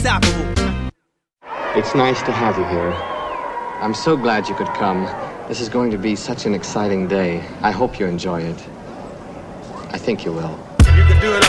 It's nice to have you here. I'm so glad you could come. This is going to be such an exciting day. I hope you enjoy it. I think you will. If you could do it